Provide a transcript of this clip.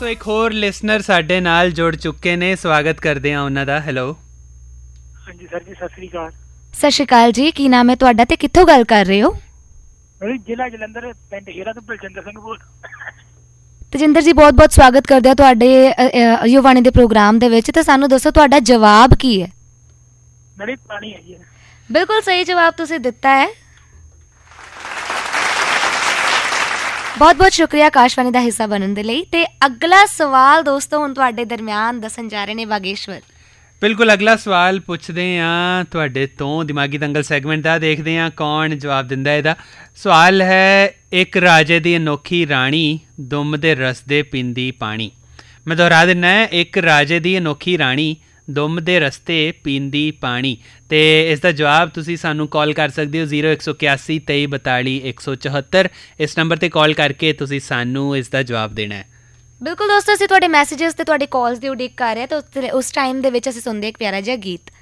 ਤੋਂ ਇੱਕ ਹੋਰ ਲਿਸਨਰ ਸਾਡੇ ਨਾਲ ਜੁੜ ਚੁੱਕੇ ਨੇ, ਸਵਾਗਤ ਕਰਦੇ ਹਾਂ ਉਹਨਾਂ ਦਾ। ਹੈਲੋ। ਹਾਂਜੀ ਸਰ ਜੀ, ਸਤਿ ਸ੍ਰੀ ਅਕਾਲ। ਸਤਿ ਸ਼੍ਰੀ ਅਕਾਲ ਜੀ, ਕੀ ਨਾਮ ਹੈ ਤੁਹਾਡਾ ਤੇ ਕਿੱਥੋਂ ਗੱਲ ਕਰ ਰਹੇ ਹੋ? ਜ਼ਿਲ੍ਹਾ ਜਲੰਧਰ, ਪਿੰਡ ਹੀਰਾ ਤੋਂ ਬਲਜਿੰਦਰ ਸਿੰਘ ਬੋਲ। ਤਜਿੰਦਰ ਜੀ, ਬਹੁਤ ਬਹੁਤ ਸਵਾਗਤ ਕਰਦੇ ਹਾਂ ਤੁਹਾਡੇ ਯੁਵਾਣੀ ਦੇ ਪ੍ਰੋਗਰਾਮ ਦੇ ਵਿੱਚ। ਤੇ ਸਾਨੂੰ ਦੱਸੋ ਤੁਹਾਡਾ ਜਵਾਬ ਕੀ ਹੈ? ਨੜੀ ਪਾਣੀ ਹੈ ਜੀ। ਬਿਲਕੁਲ ਸਹੀ ਜਵਾਬ ਤੁਸੀਂ ਦਿੱਤਾ ਹੈ। ਬਹੁਤ ਬਹੁਤ ਸ਼ੁਕਰੀਆ ਆਕਾਸ਼ਵਾਣੀ ਦਾ ਹਿੱਸਾ ਬਣਨ ਦੇ ਲਈ। ਤੇ ਅਗਲਾ ਸਵਾਲ ਦੋਸਤੋ ਹੁਣ ਤੁਹਾਡੇ ਦਰਮਿਆਨ ਦੱਸਣ ਜਾ ਰਹੇ ਨੇ ਵਾਗੇਸ਼ਵਰ। ਬਿਲਕੁਲ, ਅਗਲਾ ਸਵਾਲ ਪੁੱਛਦੇ ਹਾਂ ਤੁਹਾਡੇ ਤੋਂ, ਦਿਮਾਗੀ ਦੰਗਲ ਸੈਗਮੈਂਟ ਦਾ। ਦੇਖਦੇ ਹਾਂ ਕੌਣ ਜਵਾਬ ਦਿੰਦਾ ਇਹਦਾ। ਸਵਾਲ ਹੈ, ਇੱਕ ਰਾਜੇ ਦੀ ਅਨੋਖੀ ਰਾਣੀ ਦੁੰਮ ਦੇ ਰਸਤੇ ਪੀਂਦੀ ਪਾਣੀ। ਮੈਂ ਦੁਹਰਾ ਦਿੰਦਾ ਹੈ, ਇੱਕ ਰਾਜੇ ਦੀ ਅਨੋਖੀ ਰਾਣੀ ਦੁੰਮ ਦੇ ਰਸਤੇ ਪੀਂਦੀ ਪਾਣੀ। ਅਤੇ ਇਸ ਦਾ ਜਵਾਬ ਤੁਸੀਂ ਸਾਨੂੰ ਕਾਲ ਕਰ ਸਕਦੇ ਹੋ 0181 2342 174। ਇਸ ਨੰਬਰ 'ਤੇ ਕਾਲ ਕਰਕੇ ਤੁਸੀਂ ਸਾਨੂੰ ਇਸ ਦਾ ਜਵਾਬ ਦੇਣਾ ਹੈ। ਬਿਲਕੁਲ ਦੋਸਤੋ, ਅਸੀਂ ਤੁਹਾਡੇ ਮੈਸੇजेस ਤੇ ਤੁਹਾਡੇ ਕਾਲਸ ਦੀ ਉਡੀਕ ਕਰ ਰਹੇ ਹਾਂ। ਤਾਂ ਉਸ ਟਾਈਮ ਦੇ ਵਿੱਚ ਅਸੀਂ ਸੁਣਦੇ ਇੱਕ ਪਿਆਰਾ ਜਿਹਾ ਗੀਤ।